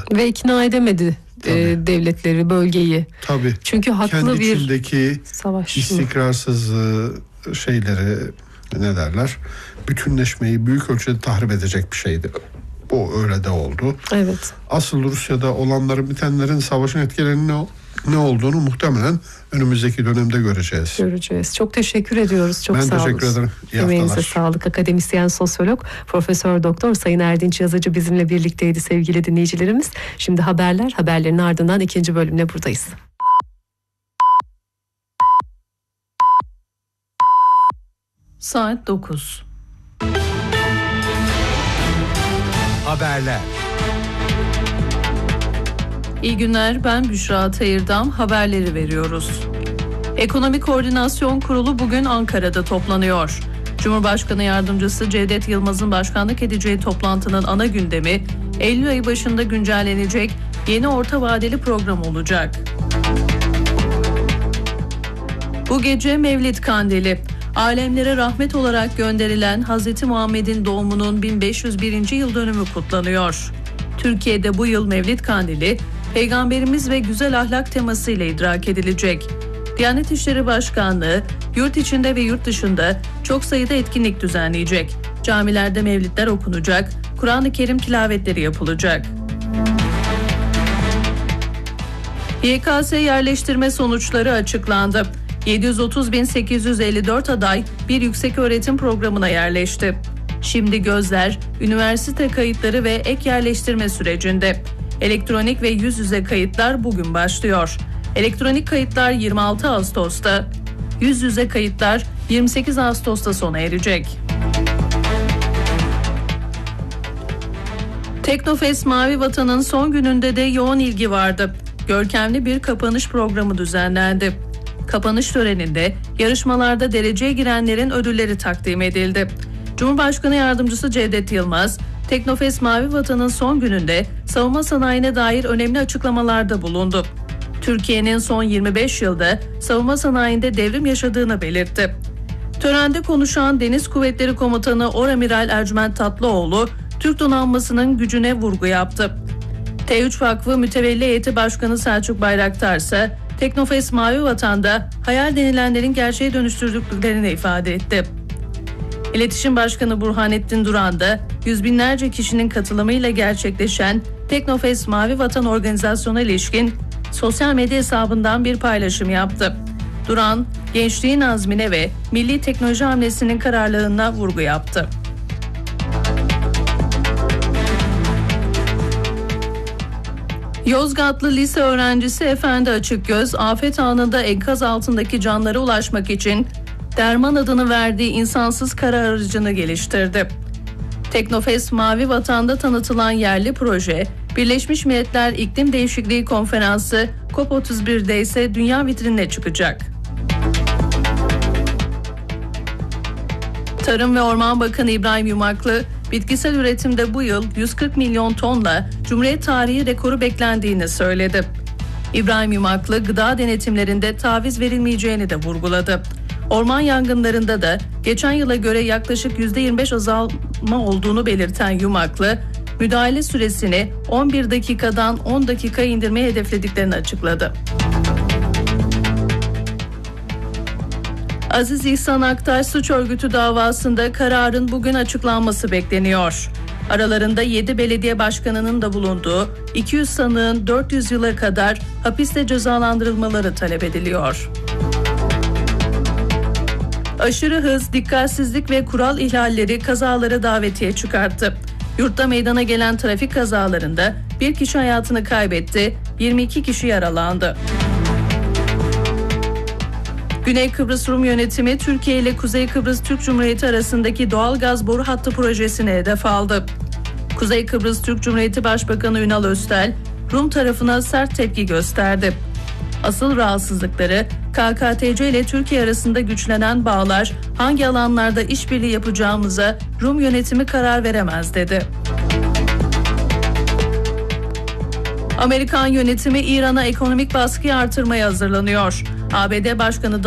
Ve ikna edemedi devletleri, bölgeyi. Tabii. Çünkü haklı kendi bir içindeki savaş. istikrarsızlığı, şeyleri, ne derler, bütünleşmeyi büyük ölçüde tahrip edecek bir şeydi. Bu öyle de oldu. Evet. Asıl Rusya'da olanların, bitenlerin, savaşın etkilerinin ne olduğunu muhtemelen önümüzdeki dönemde göreceğiz. Çok teşekkür ediyoruz. Çok ben sağ olun. teşekkür ederim. İyi Emeğinize haftalar. sağlık. Akademisyen, sosyolog, Profesör Doktor Sayın Erdinç Yazıcı bizimle birlikteydi sevgili dinleyicilerimiz. Şimdi haberlerin ardından ikinci bölümle buradayız. Saat 9. Haberler. İyi günler, ben Büşra Tayırdam. Haberleri veriyoruz. Ekonomi Koordinasyon Kurulu bugün Ankara'da toplanıyor. Cumhurbaşkanı Yardımcısı Cevdet Yılmaz'ın başkanlık edeceği toplantının ana gündemi Eylül ayı başında güncellenecek yeni orta vadeli program olacak. Bu gece Mevlid Kandili. Alemlere rahmet olarak gönderilen Hz. Muhammed'in doğumunun 1501. yıl dönümü kutlanıyor. Türkiye'de bu yıl Mevlid Kandili, Peygamberimiz ve güzel ahlak temasıyla idrak edilecek. Diyanet İşleri Başkanlığı, yurt içinde ve yurt dışında çok sayıda etkinlik düzenleyecek. Camilerde mevlidler okunacak, Kur'an-ı Kerim tilavetleri yapılacak. YKS yerleştirme sonuçları açıklandı. 730.854 aday bir yükseköğretim programına yerleşti. Şimdi gözler üniversite kayıtları ve ek yerleştirme sürecinde. Elektronik ve yüz yüze kayıtlar bugün başlıyor. Elektronik kayıtlar 26 Ağustos'ta, yüz yüze kayıtlar 28 Ağustos'ta sona erecek. Teknofest Mavi Vatan'ın son gününde de yoğun ilgi vardı. Görkemli bir kapanış programı düzenlendi. Kapanış töreninde yarışmalarda dereceye girenlerin ödülleri takdim edildi. Cumhurbaşkanı Yardımcısı Cevdet Yılmaz, Teknofest Mavi Vatan'ın son gününde savunma sanayine dair önemli açıklamalarda bulundu. Türkiye'nin son 25 yılda savunma sanayinde devrim yaşadığını belirtti. Törende konuşan Deniz Kuvvetleri Komutanı Oramiral Ercüment Tatlıoğlu, Türk donanmasının gücüne vurgu yaptı. T3 Vakfı Mütevelli Heyeti Başkanı Selçuk Bayraktar ise Teknofest Mavi Vatan'da hayal denilenlerin gerçeğe dönüştürdüklerini ifade etti. İletişim Başkanı Burhanettin Duran da yüz binlerce kişinin katılımıyla gerçekleşen Teknofest Mavi Vatan organizasyona ilişkin sosyal medya hesabından bir paylaşım yaptı. Duran, gençliğin azmine ve milli teknoloji hamlesinin kararlılığına vurgu yaptı. Yozgatlı lise öğrencisi Efendi Açıkgöz, afet anında enkaz altındaki canlara ulaşmak için Derman adını verdiği insansız kara aracını geliştirdi. Teknofest Mavi Vatan'da tanıtılan yerli proje, Birleşmiş Milletler İklim Değişikliği Konferansı COP31'de ise dünya vitrinine çıkacak. Tarım ve Orman Bakanı İbrahim Yumaklı, bitkisel üretimde bu yıl 140 milyon tonla Cumhuriyet tarihi rekoru beklendiğini söyledi. İbrahim Yumaklı, gıda denetimlerinde taviz verilmeyeceğini de vurguladı. Orman yangınlarında da geçen yıla göre yaklaşık %25 azalma olduğunu belirten Yumaklı, müdahale süresini 11 dakikadan 10 dakikaya indirmeyi hedeflediklerini açıkladı. Aziz İhsan Aktaş suç örgütü davasında kararın bugün açıklanması bekleniyor. Aralarında 7 belediye başkanının da bulunduğu 200 sanığın 400 yıla kadar hapiste cezalandırılmaları talep ediliyor. Aşırı hız, dikkatsizlik ve kural ihlalleri kazalara davetiye çıkarttı. Yurtta meydana gelen trafik kazalarında bir kişi hayatını kaybetti, 22 kişi yaralandı. Güney Kıbrıs Rum Yönetimi Türkiye ile Kuzey Kıbrıs Türk Cumhuriyeti arasındaki doğalgaz boru hattı projesine hedef aldı. Kuzey Kıbrıs Türk Cumhuriyeti Başbakanı Ünal Östel, Rum tarafına sert tepki gösterdi. Asıl rahatsızlıkları KKTC ile Türkiye arasında güçlenen bağlar, hangi alanlarda işbirliği yapacağımıza Rum yönetimi karar veremez dedi. Amerikan yönetimi İran'a ekonomik baskıyı artırmaya hazırlanıyor. ABD Başkanı